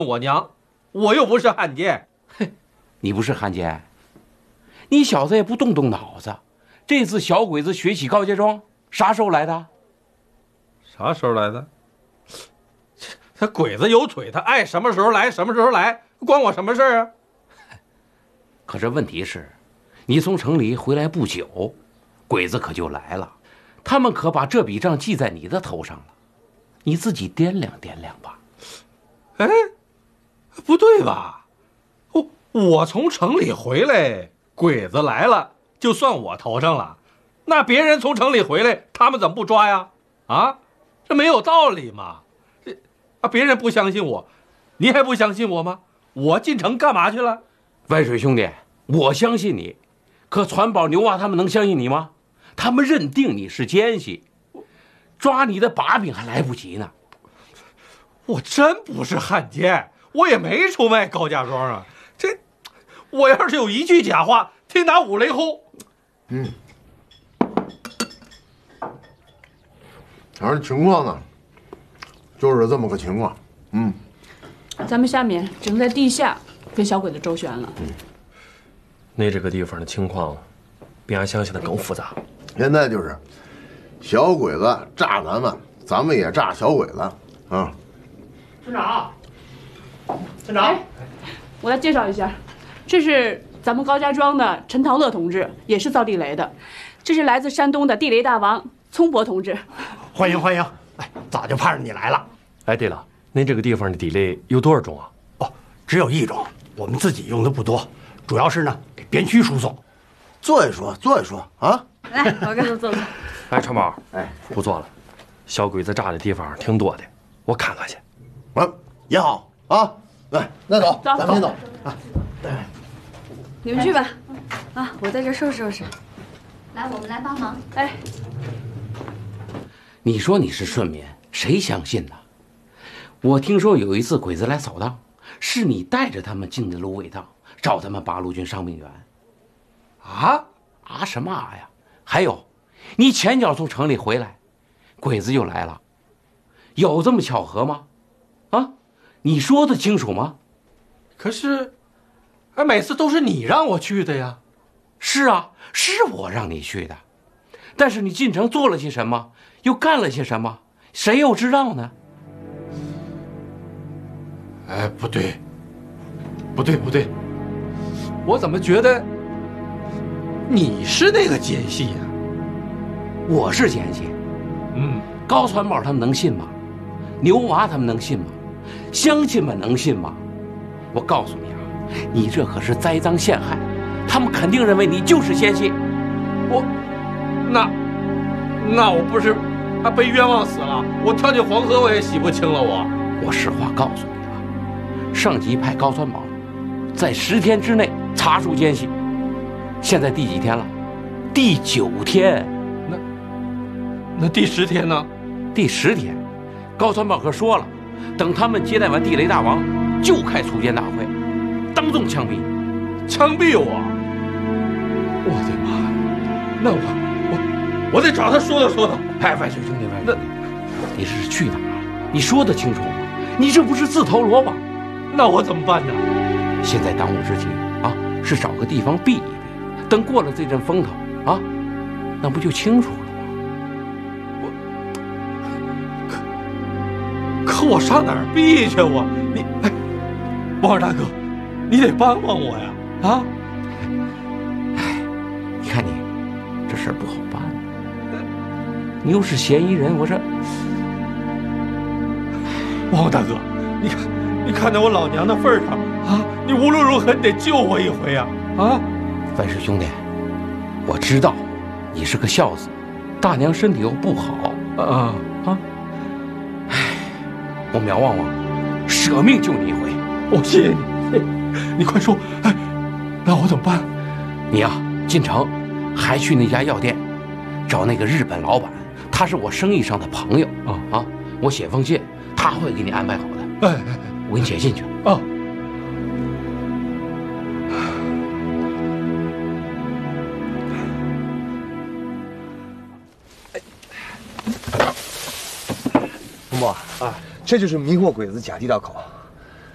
我娘，我又不是汉奸。 嘿，你不是汉奸，你小子也不动脑子。这次小鬼子学起高家庄啥时候来的？ 啥时候来的？他鬼子有腿，他爱什么时候来什么时候来，关我什么事儿啊？ 可是问题是，你从城里回来不久，鬼子可就来了，他们可把这笔账记在你的头上了，你自己掂量掂量吧。 哎，不对吧？我从城里回来，鬼子来了，就算我头上了。那别人从城里回来，他们怎么不抓呀？啊，这没有道理嘛！别人不相信我，你还不相信我吗？我进城干嘛去了？ 万水兄弟，我相信你，可传宝、牛娃他们能相信你吗？他们认定你是奸细，抓你的把柄还来不及呢。 我真不是汉奸，我也没出卖高家庄啊！我要是有一句假话，听打五雷轰。 反正情况呢，就是这么个情况。 咱们下面正在地下跟小鬼子周旋了。 那这个地方的情况，比俺想象的更复杂。 现在就是小鬼子炸咱们，咱们也炸小鬼子啊！ 村长，村长， 我来介绍一下，这是咱们高家庄的陈桃乐同志，也是造地雷的。这是来自山东的地雷大王聪博同志。 欢迎欢迎！哎，早就盼着你来了。 哎，对了，您这个地方的地雷有多少种啊？ 哦，只有一种，我们自己用的不多，主要是呢给边区输送。 坐一说，坐一说啊！ 来，老哥，坐。 哎，川宝，不坐了，小鬼子炸的地方挺多的，我看看去。 也好啊，来，那走，咱们先走啊。 你们去吧，啊，我在这收拾收拾。来，我们来帮忙。 哎， 你说你是顺民，谁相信呢？我听说有一次鬼子来扫荡，是你带着他们进的芦苇荡，找他们八路军伤病员。什么呀？还有，你前脚从城里回来，鬼子就来了，有这么巧合吗？你说得清楚吗？ 可是，每次都是你让我去的呀。 是啊，是我让你去的，但是你进城做了些什么，又干了些什么，谁又知道呢？ 不对，我怎么觉得你是那个奸细呀？ 我是奸细。高传宝他们能信吗？牛娃他们能信吗？乡亲们能信吗？我告诉你啊，你这可是栽赃陷害，他们肯定认为你就是奸细。 那我不是被冤枉死了？我跳进黄河我也洗不清了。 我实话告诉你啊，上级派高传宝在10天之内查出奸细，现在第几天了？第9天。 那第10天呢？ 第10天，高传宝可说了，等他们接待完地雷大王，就开锄奸大会，当众枪毙。 枪毙我！我的妈呀！那我得找他说道。 万水兄弟，那你是去哪儿？你说得清楚吗？你这不是自投罗网？ 那我怎么办呢？ 现在当务之急啊，是找个地方避一避，等过了这阵风头啊，那不就清楚了吗？ 可我上哪儿避去？王二大哥，你得帮帮我呀！ 你看你这事儿不好办，你又是嫌疑人，我这…… 王大哥，你看在我老娘的份上你无论如何你得救我一回呀！ 万水兄弟，我知道你是个孝子，大娘身体又不好我苗旺旺舍命救你一回。 我谢谢你，你快说，那我怎么办？ 你呀，进城还去那家药店找那个日本老板，他是我生意上的朋友我写封信，他会给你安排好的。我给你写信去。 洪博这就是迷惑鬼子假地道口。